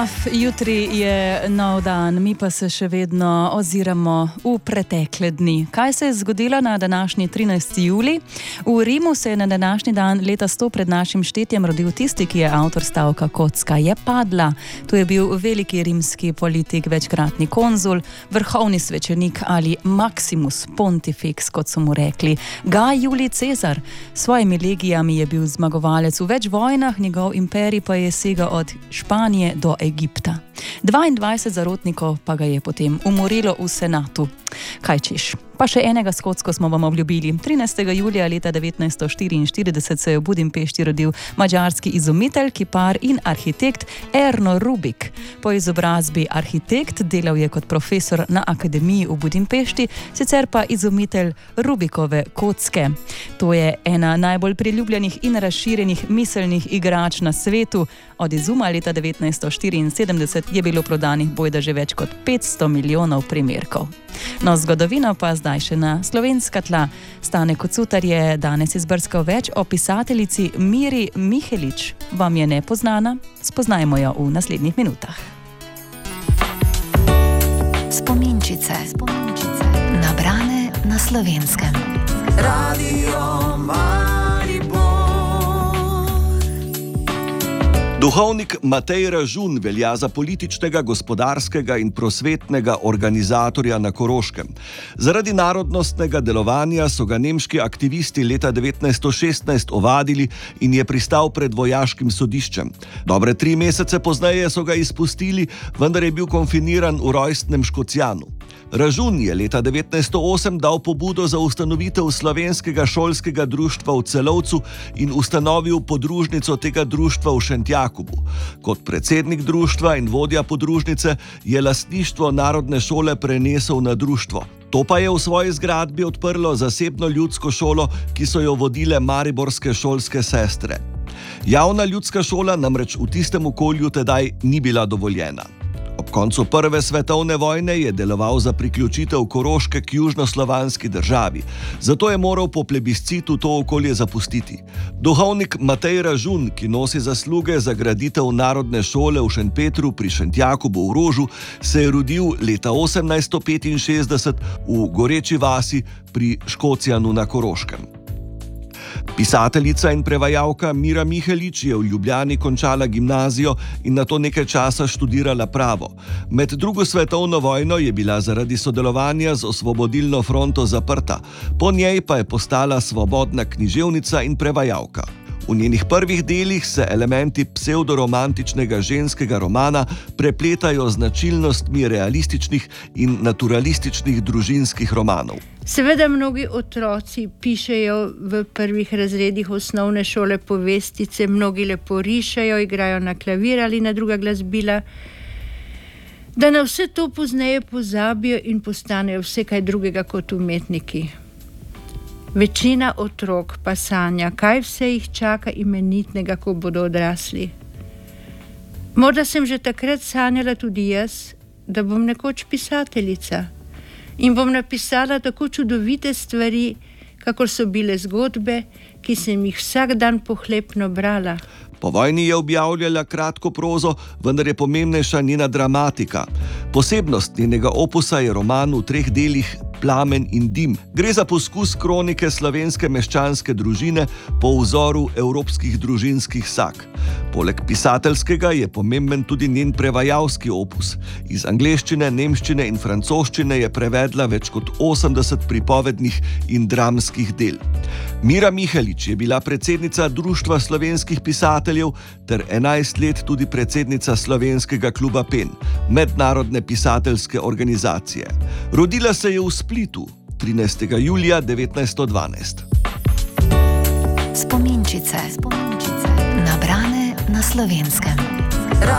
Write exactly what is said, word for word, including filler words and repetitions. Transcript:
Jutri je nov dan, mi pa se še vedno oziramo v pretekle dni. Kaj se je zgodilo na današnji trinajsti julij? V Rimu se je na današnji dan leta sto pred našim štetjem rodil tisti, ki je avtor stavka Kocka je padla. To je bil veliki rimski politik, večkratni konzul, vrhovni svečenik ali Maximus Pontifex, kot so mu rekli. Gaj Julij Cezar. S svojimi legijami je bil zmagovalec v več vojnah, njegov imperij pa je segal od Španije do Egipta. dvaindvajset zarotnikov pa ga je potem umorilo v senatu. Kaj češ? Pa še enega skocko smo vam obljubili. trinajstega julija leta devetnajststo štiriinštirideset se je v Budimpešti rodil madžarski izumitelj, kipar in arhitekt Erno Rubik. Po izobrazbi arhitekt delal je kot profesor na akademiji v Budimpešti, sicer pa izumitelj Rubikove kocke. To je ena najbolj priljubljenih in razširjenih miselnih igrač na svetu. Od izuma leta devetnajststo štiriinsedemdeset je bilo prodanih bojda že več kot petsto milijonov primerkov. No, zgodovino pa zdaj še na slovenska tla. Stane Kocutar je danes izbrskal več o pisateljici Miri Mihelič. Vam je nepoznana? Spoznajmo jo v naslednjih minutah. Spominčice, Spominčice. Nabrane na Slovenskem. Radio Maribor. Duhovnik Matej Ražun velja za političnega, gospodarskega in prosvetnega organizatorja na Koroškem. Zaradi narodnostnega delovanja so ga nemški aktivisti leta devetnajststo šestnajst ovadili in je pristal pred vojaškim sodiščem. Dobre tri mesece pozneje so ga izpustili, vendar je bil konfiniran v rojstnem Škocjanu. Ražun je leta devetnajststo osem dal pobudo za ustanovitev slovenskega šolskega društva v Celovcu in ustanovil podružnico tega društva v Šentjakobu. Kot predsednik društva in vodja podružnice je lastništvo narodne šole prenesel na društvo. To pa je v svoji zgradbi odprlo zasebno ljudsko šolo, ki so jo vodile mariborske šolske sestre. Javna ljudska šola namreč v tistem okolju tedaj ni bila dovoljena. Ob koncu prve svetovne vojne je deloval za priključitev Koroške k južnoslovanski državi, zato je moral po plebiscitu to okolje zapustiti. Duhovnik Matej Ražun, ki nosi zasluge za graditev narodne šole v Šentpetru pri Šentjakobu v Rožu, se je rodil leta osemnajststo petinšestdeset v Goreči vasi pri Škocjanu na Koroškem. Pisateljica in prevajalka Mira Mihelič je v Ljubljani končala gimnazijo in nato nekaj časa študirala pravo. Med drugo svetovno vojno je bila zaradi sodelovanja z Osvobodilno fronto zaprta, po njej pa je postala svobodna književnica in prevajalka. V njenih prvih delih se elementi psevdoromantičnega ženskega romana prepletajo z značilnostmi realističnih in naturalističnih družinskih romanov. Seveda mnogi otroci pišejo v prvih razredih osnovne šole povestice, mnogi lepo rišejo, igrajo na klavir ali na druga glasbila, da na vse to pozneje pozabijo in postanejo vse kaj drugega kot umetniki. Večina otrok pa sanja, kaj vse jih čaka imenitnega, ko bodo odrasli. Morda sem že takrat sanjala tudi jaz, da bom nekoč pisateljica in bom napisala tako čudovite stvari, kakor so bile zgodbe, ki sem jih vsak dan pohlepno brala. Po vojni je objavljala kratko prozo, vendar je pomembnejša njena dramatika. Posebnost njenega opusa je roman v treh delih Plamen in dim. Gre za poskus kronike slovenske meščanske družine po vzoru evropskih družinskih sag. Poleg pisateljskega je pomemben tudi njen prevajalski opus. Iz angleščine, nemščine in francoščine je prevedla več kot osemdeset pripovednih in dramskih del. Mira Mihelič je bila predsednica Društva slovenskih pisateljev ter enajst let tudi predsednica Slovenskega kluba Pen, mednarodne pisateljske organizacije. Rodila se je v Splitu trinajstega julija devetnajststo dvanajst. Spominčice, Spominčice. Nabrane na Slovenskem.